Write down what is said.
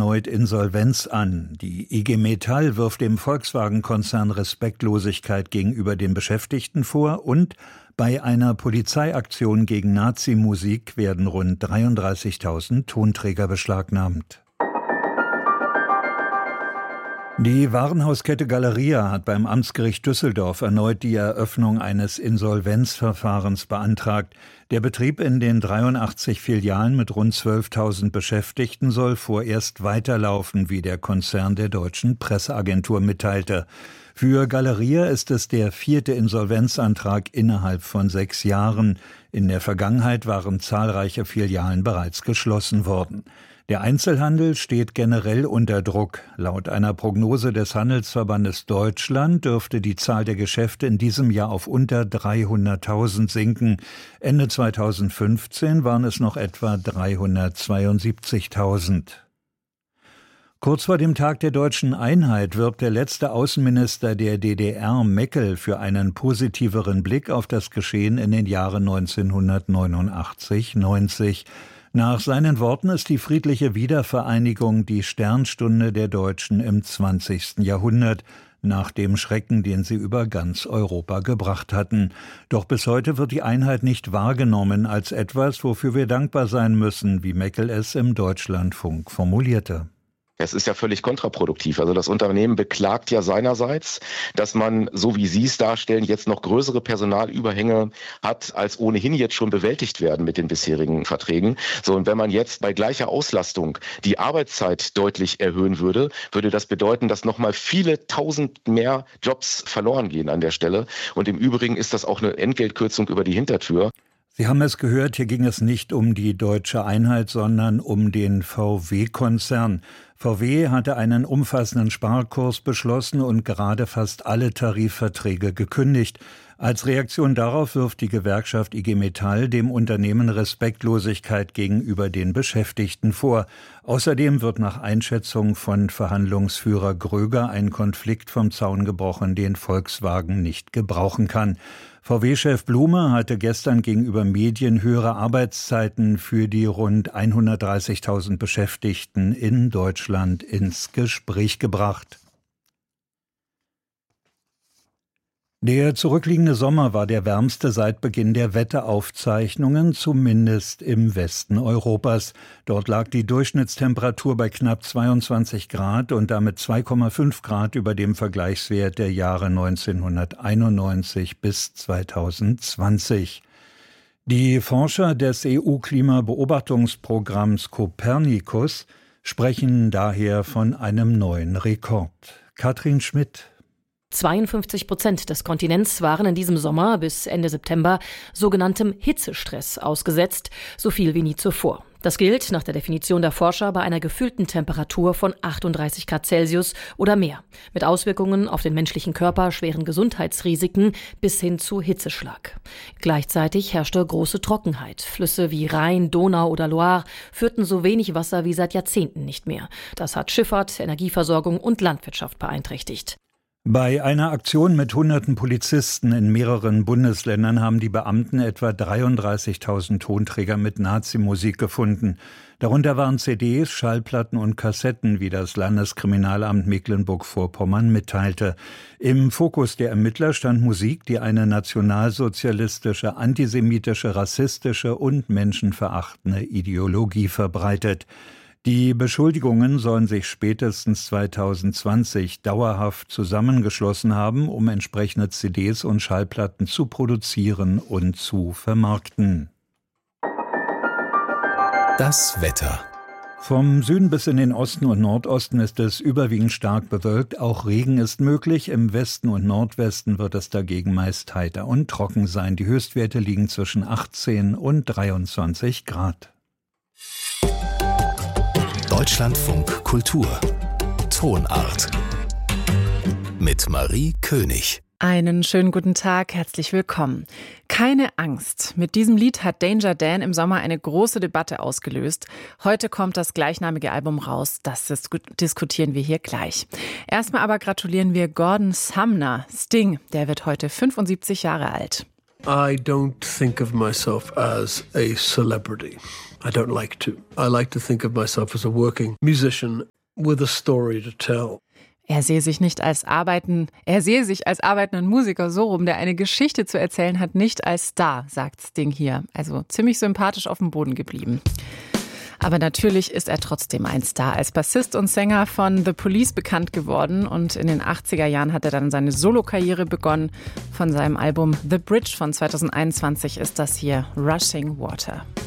erneut Insolvenz an. Die IG Metall wirft dem Volkswagen-Konzern Respektlosigkeit gegenüber den Beschäftigten vor und bei einer Polizeiaktion gegen Nazi-Musik werden rund 33.000 Tonträger beschlagnahmt. Die Warenhauskette Galeria hat beim Amtsgericht Düsseldorf erneut die Eröffnung eines Insolvenzverfahrens beantragt. Der Betrieb in den 83 Filialen mit rund 12.000 Beschäftigten soll vorerst weiterlaufen, wie der Konzern der Deutschen Presseagentur mitteilte. Für Galeria ist es der 4. Insolvenzantrag innerhalb von 6 Jahren. In der Vergangenheit waren zahlreiche Filialen bereits geschlossen worden. Der Einzelhandel steht generell unter Druck. Laut einer Prognose des Handelsverbandes Deutschland dürfte die Zahl der Geschäfte in diesem Jahr auf unter 300.000 sinken. Ende 2015 waren es noch etwa 372.000. Kurz vor dem Tag der deutschen Einheit wirbt der letzte Außenminister der DDR, Meckel, für einen positiveren Blick auf das Geschehen in den Jahren 1989-90. Nach seinen Worten ist die friedliche Wiedervereinigung die Sternstunde der Deutschen im 20. Jahrhundert, nach dem Schrecken, den sie über ganz Europa gebracht hatten. Doch bis heute wird die Einheit nicht wahrgenommen als etwas, wofür wir dankbar sein müssen, wie Meckel es im Deutschlandfunk formulierte. Es ist ja völlig kontraproduktiv. Also das Unternehmen beklagt ja seinerseits, dass man, so wie Sie es darstellen, jetzt noch größere Personalüberhänge hat, als ohnehin jetzt schon bewältigt werden mit den bisherigen Verträgen. So, und wenn man jetzt bei gleicher Auslastung die Arbeitszeit deutlich erhöhen würde, würde das bedeuten, dass nochmal viele tausend mehr Jobs verloren gehen an der Stelle. Und im Übrigen ist das auch eine Entgeltkürzung über die Hintertür. Sie haben es gehört, hier ging es nicht um die deutsche Einheit, sondern um den VW-Konzern. VW hatte einen umfassenden Sparkurs beschlossen und gerade fast alle Tarifverträge gekündigt. Als Reaktion darauf wirft die Gewerkschaft IG Metall dem Unternehmen Respektlosigkeit gegenüber den Beschäftigten vor. Außerdem wird nach Einschätzung von Verhandlungsführer Gröger ein Konflikt vom Zaun gebrochen, den Volkswagen nicht gebrauchen kann. VW-Chef Blume hatte gestern gegenüber Medien höhere Arbeitszeiten für die rund 130.000 Beschäftigten in Deutschland ins Gespräch gebracht. Der zurückliegende Sommer war der wärmste seit Beginn der Wetteraufzeichnungen, zumindest im Westen Europas. Dort lag die Durchschnittstemperatur bei knapp 22 Grad und damit 2,5 Grad über dem Vergleichswert der Jahre 1991 bis 2020. Die Forscher des EU-Klimabeobachtungsprogramms Copernicus sprechen daher von einem neuen Rekord. Katrin Schmidt. 52% des Kontinents waren in diesem Sommer bis Ende September sogenanntem Hitzestress ausgesetzt, so viel wie nie zuvor. Das gilt nach der Definition der Forscher bei einer gefühlten Temperatur von 38 Grad Celsius oder mehr, mit Auswirkungen auf den menschlichen Körper, schweren Gesundheitsrisiken bis hin zu Hitzeschlag. Gleichzeitig herrschte große Trockenheit. Flüsse wie Rhein, Donau oder Loire führten so wenig Wasser wie seit Jahrzehnten nicht mehr. Das hat Schifffahrt, Energieversorgung und Landwirtschaft beeinträchtigt. Bei einer Aktion mit hunderten Polizisten in mehreren Bundesländern haben die Beamten etwa 33.000 Tonträger mit Nazi-Musik gefunden. Darunter waren CDs, Schallplatten und Kassetten, wie das Landeskriminalamt Mecklenburg-Vorpommern mitteilte. Im Fokus der Ermittler stand Musik, die eine nationalsozialistische, antisemitische, rassistische und menschenverachtende Ideologie verbreitet. Die Beschuldigungen sollen sich spätestens 2020 dauerhaft zusammengeschlossen haben, um entsprechende CDs und Schallplatten zu produzieren und zu vermarkten. Das Wetter. Vom Süden bis in den Osten und Nordosten ist es überwiegend stark bewölkt. Auch Regen ist möglich. Im Westen und Nordwesten wird es dagegen meist heiter und trocken sein. Die Höchstwerte liegen zwischen 18 und 23 Grad. Deutschlandfunk Kultur. Tonart. Mit Marie König. Einen schönen guten Tag, herzlich willkommen. Keine Angst. Mit diesem Lied hat Danger Dan im Sommer eine große Debatte ausgelöst. Heute kommt das gleichnamige Album raus. Das diskutieren wir hier gleich. Erstmal aber gratulieren wir Gordon Sumner. Sting, der wird heute 75 Jahre alt. I don't think of myself as a celebrity. I don't like to. I like to think of myself as a working musician with a story to tell. Er sehe sich als arbeitenden Musiker so rum, der eine Geschichte zu erzählen hat, nicht als Star, sagt Sting hier. Also ziemlich sympathisch auf dem Boden geblieben. Aber natürlich ist er trotzdem ein Star. Als Bassist und Sänger von The Police bekannt geworden und in den 80er Jahren hat er dann seine Solokarriere begonnen. Von seinem Album The Bridge von 2021 ist das hier Rushing Water.